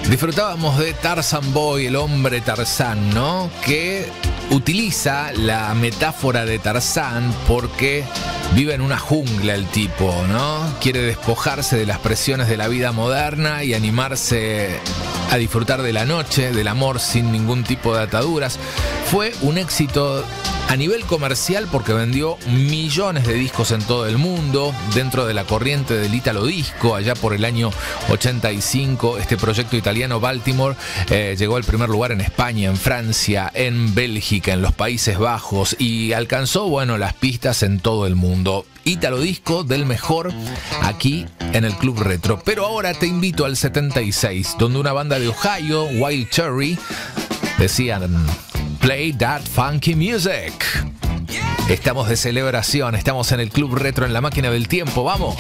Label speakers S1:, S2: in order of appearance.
S1: Disfrutábamos de Tarzan Boy, el hombre Tarzán, ¿no? Que utiliza la metáfora de Tarzán porque vive en una jungla el tipo, ¿no? Quiere despojarse de las presiones de la vida moderna y animarse a disfrutar de la noche, del amor sin ningún tipo de ataduras. Fue un éxito a nivel comercial porque vendió millones de discos en todo el mundo, dentro de la corriente del Italo Disco. Allá por el año 85, este proyecto italiano Baltimore llegó al primer lugar en España, en Francia, en Bélgica, en los Países Bajos y alcanzó, bueno, las pistas en todo el mundo. Italo Disco del mejor aquí en el Club Retro. Pero ahora te invito al 76, donde una banda de Ohio, Wild Cherry, decían: "Play that funky music". Estamos de celebración, estamos en el Club Retro, en la máquina del tiempo, ¡vamos!